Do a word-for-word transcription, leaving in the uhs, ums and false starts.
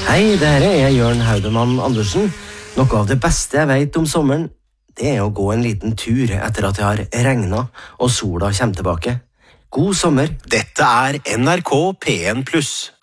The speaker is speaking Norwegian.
Hei, det her er Jørn Haudemann Andersen. Noe av det beste jeg vet om sommeren, det er å gå en liten tur etter at det har regnet og sola kommer tilbake. God sommer. Dette er N R K P en pluss.